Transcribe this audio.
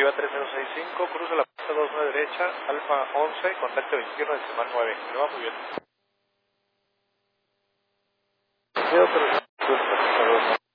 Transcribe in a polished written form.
Viva 3065, cruza la pista 29 derecha, Alfa 11, contacto 21, decimal 9. Me va muy bien.